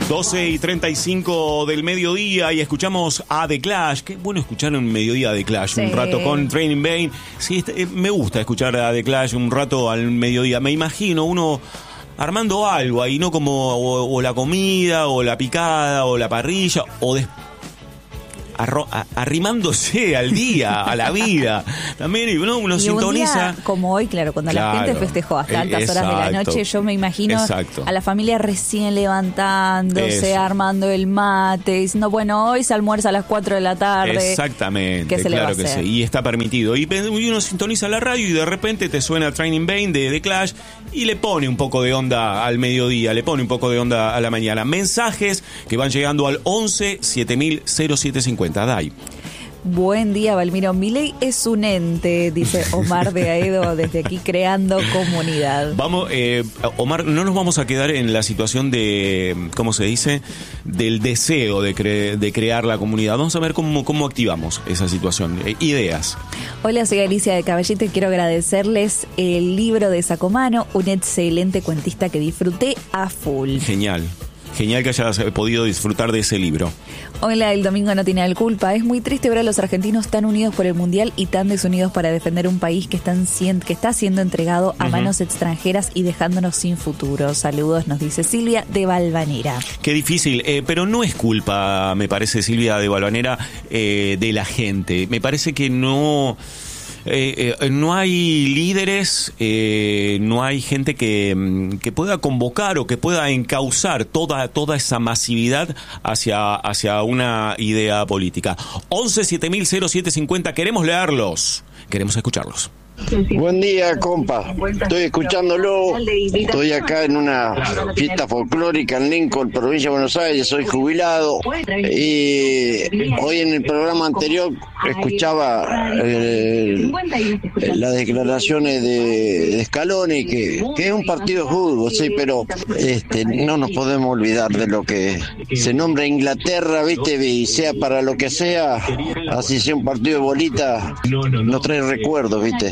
12:35 del mediodía y escuchamos a The Clash. Qué bueno escuchar un mediodía a The Clash, un rato con Training Bane. Sí, me gusta escuchar a The Clash un rato al mediodía. Me imagino uno armando algo ahí, ¿no? Como o la comida, o la picada, o la parrilla, o arrimándose al día, a la vida. También, ¿no? Uno sintoniza. Día como hoy, claro, cuando la gente festejó hasta altas horas de la noche, yo me imagino a la familia recién levantándose, armando el mate, diciendo, bueno, hoy se almuerza a las 4 de la tarde. Exactamente, claro que sí. Y está permitido. Y uno sintoniza la radio y de repente te suena Training Bane de The Clash y le pone un poco de onda al mediodía, le pone un poco de onda a la mañana. Mensajes que van llegando al 11 7000 0750. Dai. Buen día, Valmiro. Milei es un ente, dice Omar de Aedo, desde aquí creando comunidad. Vamos, Omar, no nos vamos a quedar en la situación de, ¿cómo se dice? Del deseo de crear la comunidad. Vamos a ver cómo activamos esa situación. Ideas. Hola, soy Alicia de Caballito y quiero agradecerles el libro de Sacomano, un excelente cuentista que disfruté a full. Genial que hayas podido disfrutar de ese libro. Hola, el domingo no tiene la culpa. Es muy triste ver a los argentinos tan unidos por el Mundial y tan desunidos para defender un país que está siendo entregado a manos extranjeras y dejándonos sin futuro. Saludos, nos dice Silvia de Valvanera. Qué difícil, pero no es culpa, me parece, Silvia de Valvanera, de la gente. Me parece que no hay líderes, no hay gente que pueda convocar o que pueda encauzar toda esa masividad hacia una idea política. 11 7000 0750, queremos leerlos, queremos escucharlos. Buen día, compa. Estoy escuchándolo. Estoy acá en una fiesta folclórica en Lincoln, provincia de Buenos Aires. Soy jubilado. Y hoy en el programa anterior escuchaba las declaraciones de Scaloni, que es un partido de fútbol, sí, pero no nos podemos olvidar de lo que se nombra Inglaterra, ¿viste? Y sea para lo que sea, así sea un partido de bolita, nos trae recuerdos, ¿viste?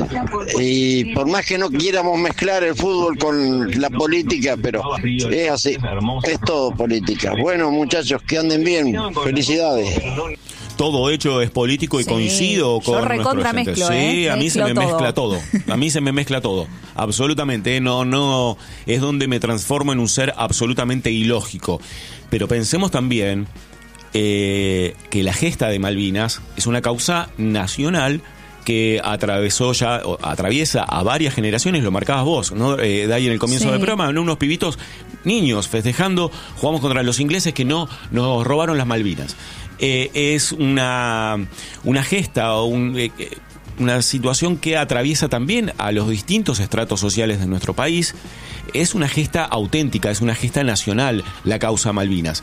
Y por más que no quieramos mezclar el fútbol con la política, pero es así, es todo política. Bueno, muchachos, que anden bien, felicidades. Todo hecho es político y coincido con nuestro oyente. Sí, a mí se me mezcla todo. A mí se me mezcla todo. Absolutamente. No, es donde me transformo en un ser absolutamente ilógico. Pero pensemos también que la gesta de Malvinas es una causa nacional que atraviesa a varias generaciones, lo marcabas vos, ¿no? De ahí en el comienzo del programa, ¿no? Unos pibitos, niños, festejando, jugamos contra los ingleses que no nos robaron las Malvinas. Es una gesta o una situación que atraviesa también a los distintos estratos sociales de nuestro país. Es una gesta auténtica, es una gesta nacional, la causa Malvinas.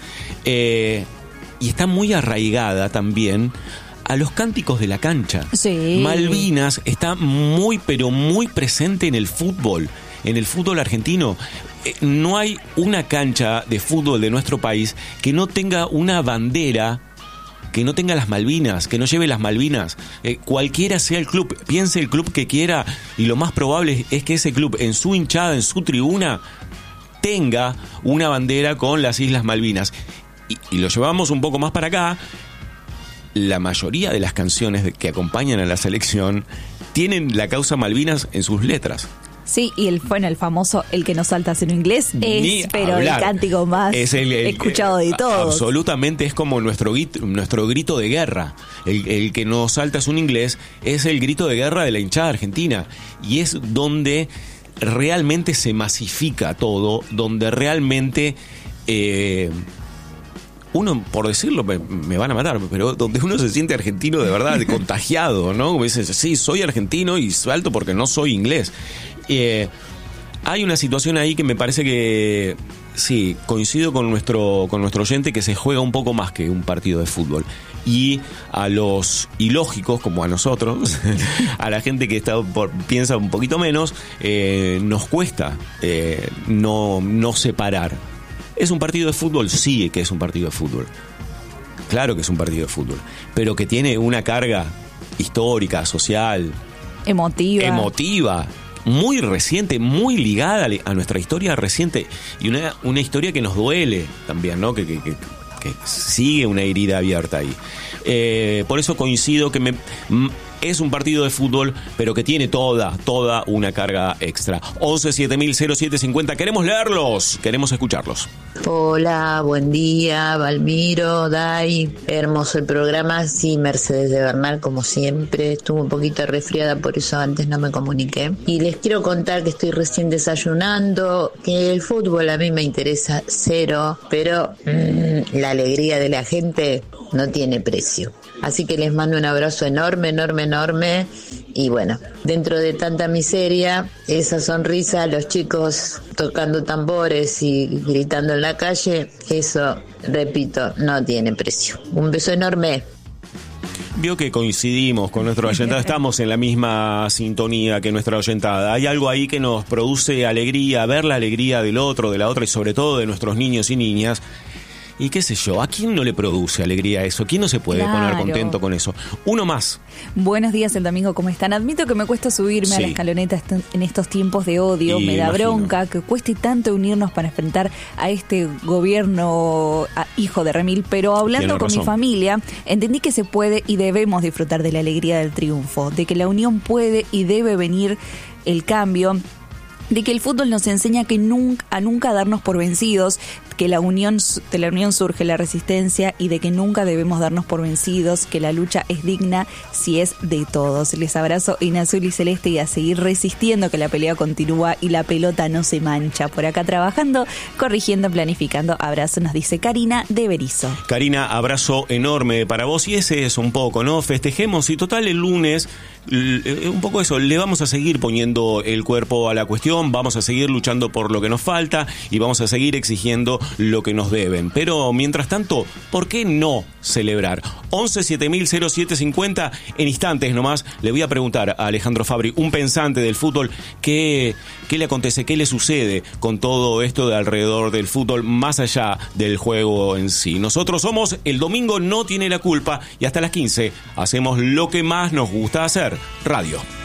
Y está muy arraigada también a los cánticos de la cancha. Sí. Malvinas está muy, pero muy presente en el fútbol argentino. No hay una cancha de fútbol de nuestro país que no tenga una bandera, que no tenga las Malvinas, que no lleve las Malvinas. Cualquiera sea el club, piense el club que quiera, y lo más probable es que ese club en su hinchada, en su tribuna, tenga una bandera con las Islas Malvinas. Y lo llevamos un poco más para acá. La mayoría de las canciones que acompañan a la selección tienen la causa Malvinas en sus letras. Sí, y el famoso El que no salta en inglés pero el cántico más escuchado de todos. Absolutamente, es como nuestro grito de guerra. El que no salta es un inglés es el grito de guerra de la hinchada argentina. Y es donde realmente se masifica todo, donde realmente uno, por decirlo, me van a matar, pero donde uno se siente argentino de verdad, contagiado, ¿no? Como dices, sí, soy argentino y salto porque no soy inglés. Hay una situación ahí que me parece que, sí, coincido con nuestro oyente, que se juega un poco más que un partido de fútbol. Y a los ilógicos, como a nosotros, a la gente que piensa un poquito menos, nos cuesta no separar. ¿Es un partido de fútbol? Sí, que es un partido de fútbol. Claro que es un partido de fútbol. Pero que tiene una carga histórica, social, emotiva, muy reciente, muy ligada a nuestra historia reciente y una historia que nos duele también, ¿no? Que sigue una herida abierta ahí. Por eso coincido que es un partido de fútbol, pero que tiene toda una carga extra. 11-7000-0750. Queremos leerlos, queremos escucharlos. Hola, buen día, Valmiro, Dai. Hermoso el programa. Sí, Mercedes de Bernal, como siempre. Estuve un poquito resfriada, por eso antes no me comuniqué. Y les quiero contar que estoy recién desayunando, que el fútbol a mí me interesa cero, pero la alegría de la gente no tiene precio. Así que les mando un abrazo enorme. Y bueno, dentro de tanta miseria, esa sonrisa, los chicos tocando tambores y gritando en la calle, eso, repito, no tiene precio. Un beso enorme. Vio que coincidimos con nuestra oyentada, estamos en la misma sintonía que nuestra oyentada. Hay algo ahí que nos produce alegría, ver la alegría del otro, de la otra y sobre todo de nuestros niños y niñas. Y qué sé yo, ¿a quién no le produce alegría eso? ¿Quién no se puede poner contento con eso? Uno más. Buenos días, el domingo, ¿cómo están? Admito que me cuesta subirme a la escaloneta en estos tiempos de odio. Me da bronca que cueste tanto unirnos para enfrentar a este gobierno hijo de remil. Pero hablando con mi familia, entendí que se puede y debemos disfrutar de la alegría del triunfo, de que la unión puede y debe venir el cambio, de que el fútbol nos enseña que nunca darnos por vencidos, que de la unión surge la resistencia y de que nunca debemos darnos por vencidos, que la lucha es digna si es de todos. Les abrazo en azul y celeste y a seguir resistiendo, que la pelea continúa y la pelota no se mancha. Por acá trabajando, corrigiendo, planificando. Abrazo, nos dice Karina de Berizo. Karina, abrazo enorme para vos y ese es un poco, ¿no? Festejemos y total el lunes, un poco eso, le vamos a seguir poniendo el cuerpo a la cuestión, vamos a seguir luchando por lo que nos falta y vamos a seguir exigiendo lo que nos deben. Pero mientras tanto, ¿por qué no celebrar? 11-7000-0750. En instantes nomás le voy a preguntar a Alejandro Fabri, un pensante del fútbol, qué le acontece, qué le sucede con todo esto de alrededor del fútbol, más allá del juego en sí. Nosotros somos El Domingo No Tiene la Culpa y hasta las 15 hacemos lo que más nos gusta hacer, radio.